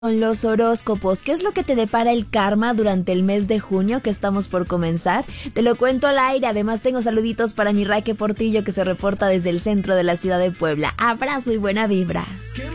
Con los horóscopos, ¿qué es lo que te depara el karma durante el mes de junio que estamos por comenzar? Te lo cuento al aire. Además tengo saluditos para mi Raque Portillo, que se reporta desde el centro de la ciudad de Puebla. Abrazo y buena vibra.